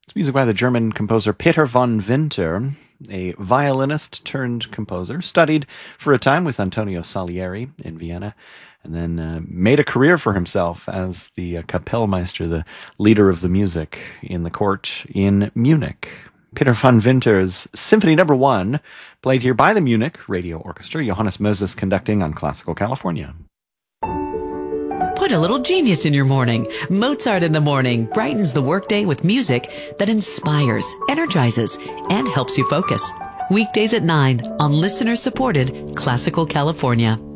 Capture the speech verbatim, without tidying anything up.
It's music by the German composer Peter von Winter, a violinist turned composer, studied for a time with Antonio Salieri in Vienna, and then uh, made a career for himself as the uh, Kapellmeister, the leader of the music in the court in Munich. Peter von Winter's Symphony Number One, played here by the Munich Radio Orchestra, Johannes Moses conducting on Classical California. Put a little genius in your morning. Mozart in the Morning brightens the workday with music that inspires, energizes, and helps you focus. Weekdays at nine on listener-supported Classical California.